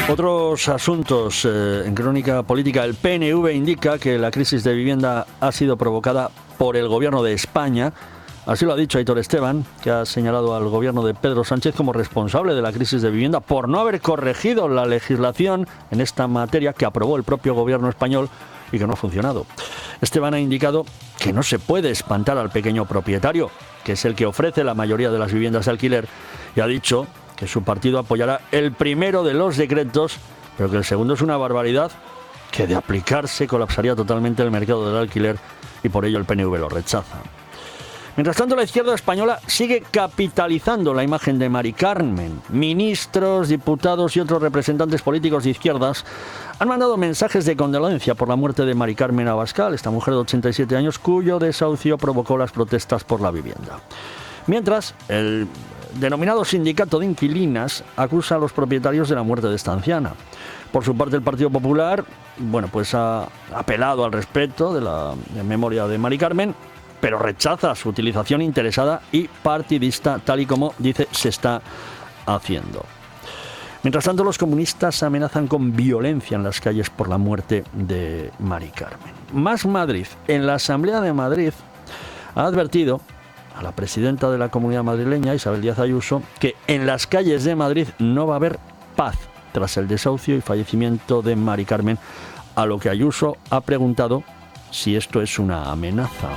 Otros asuntos en crónica política. El PNV indica que la crisis de vivienda ha sido provocada por el gobierno de España. Así lo ha dicho Aitor Esteban, que ha señalado al gobierno de Pedro Sánchez como responsable de la crisis de vivienda por no haber corregido la legislación en esta materia que aprobó el propio gobierno español y que no ha funcionado. Esteban ha indicado que no se puede espantar al pequeño propietario, que es el que ofrece la mayoría de las viviendas de alquiler, y ha dicho que su partido apoyará el primero de los decretos, pero que el segundo es una barbaridad, que de aplicarse colapsaría totalmente el mercado del alquiler y por ello el PNV lo rechaza. Mientras tanto, la izquierda española sigue capitalizando la imagen de Mari Carmen. Ministros, diputados y otros representantes políticos de izquierdas han mandado mensajes de condolencia por la muerte de Mari Carmen Abascal, esta mujer de 87 años cuyo desahucio provocó las protestas por la vivienda. Mientras, el denominado sindicato de inquilinas acusa a los propietarios de la muerte de esta anciana. Por su parte, el Partido Popular, ha apelado al respeto de la memoria de Mari Carmen, pero rechaza su utilización interesada y partidista, tal y como dice se está haciendo. Mientras tanto, los comunistas amenazan con violencia en las calles por la muerte de Mari Carmen. Más Madrid. En la Asamblea de Madrid ha advertido a la presidenta de la Comunidad Madrileña, Isabel Díaz Ayuso, que en las calles de Madrid no va a haber paz tras el desahucio y fallecimiento de Mari Carmen, a lo que Ayuso ha preguntado si esto es una amenaza.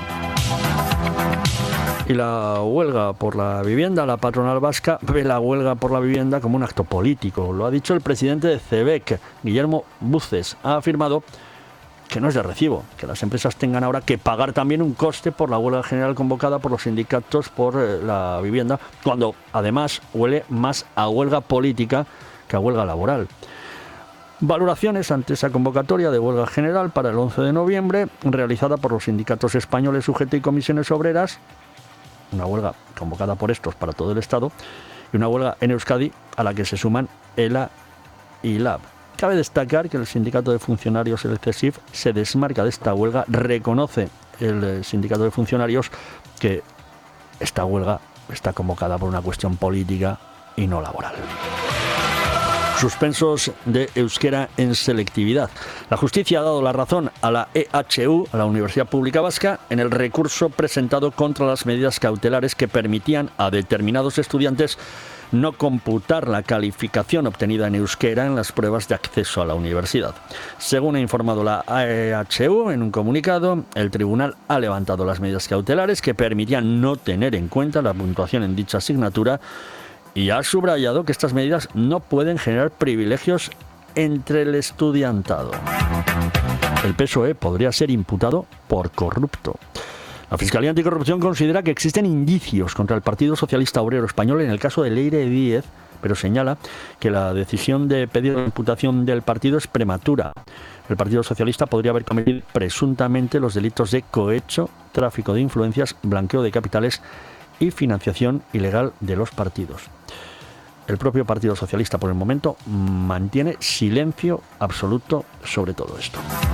Y la huelga por la vivienda, la patronal vasca ve la huelga por la vivienda como un acto político. Lo ha dicho el presidente de CEBEC, Guillermo Buces. Ha afirmado que no es de recibo que las empresas tengan ahora que pagar también un coste por la huelga general convocada por los sindicatos por la vivienda, cuando además huele más a huelga política que a huelga laboral. Valoraciones ante esa convocatoria de huelga general para el 11 de noviembre, realizada por los sindicatos españoles UGT y Comisiones Obreras, una huelga convocada por estos para todo el Estado, y una huelga en Euskadi a la que se suman ELA y LAB. Cabe destacar que el sindicato de funcionarios, el CESIF, se desmarca de esta huelga, reconoce el sindicato de funcionarios que esta huelga está convocada por una cuestión política y no laboral. Suspensos de euskera en selectividad. La justicia ha dado la razón a la EHU, a la Universidad Pública Vasca, en el recurso presentado contra las medidas cautelares que permitían a determinados estudiantes no computar la calificación obtenida en euskera en las pruebas de acceso a la universidad. Según ha informado la EHU en un comunicado, el tribunal ha levantado las medidas cautelares que permitían no tener en cuenta la puntuación en dicha asignatura y ha subrayado que estas medidas no pueden generar privilegios entre el estudiantado. El PSOE podría ser imputado por corrupto. La Fiscalía Anticorrupción considera que existen indicios contra el Partido Socialista Obrero Español en el caso de Leire Díez, pero señala que la decisión de pedir la imputación del partido es prematura. El Partido Socialista podría haber cometido presuntamente los delitos de cohecho, tráfico de influencias, blanqueo de capitales y financiación ilegal de los partidos. El propio Partido Socialista, por el momento, mantiene silencio absoluto sobre todo esto.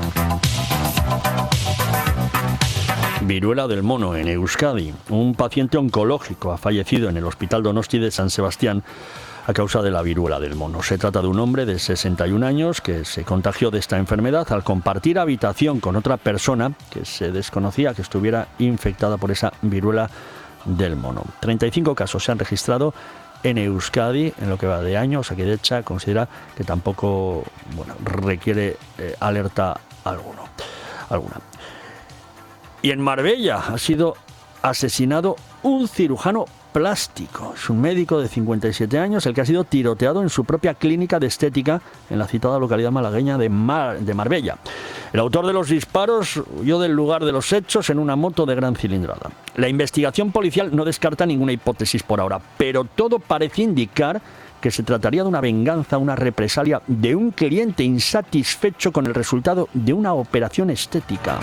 Viruela del mono en Euskadi. Un paciente oncológico ha fallecido en el Hospital Donosti de San Sebastián a causa de la viruela del mono. Se trata de un hombre de 61 años que se contagió de esta enfermedad al compartir habitación con otra persona que se desconocía que estuviera infectada por esa viruela del mono. 35 casos se han registrado en Euskadi en lo que va de año. Osakidetza considera que tampoco requiere alerta alguna. Y en Marbella ha sido asesinado un cirujano plástico. Es un médico de 57 años el que ha sido tiroteado en su propia clínica de estética en la citada localidad malagueña de Marbella. El autor de los disparos huyó del lugar de los hechos en una moto de gran cilindrada. La investigación policial no descarta ninguna hipótesis por ahora, pero todo parece indicar que se trataría de una venganza, una represalia de un cliente insatisfecho con el resultado de una operación estética.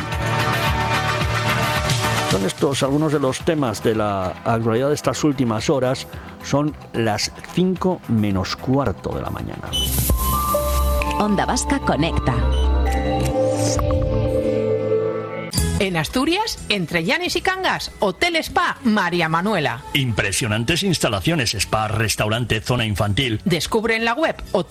Son estos algunos de los temas de la actualidad de estas últimas horas. Son las 5 menos cuarto de la mañana. Onda Vasca conecta. En Asturias, entre Llanes y Cangas, Hotel Spa María Manuela. Impresionantes instalaciones, spa, restaurante, zona infantil. Descubre en la web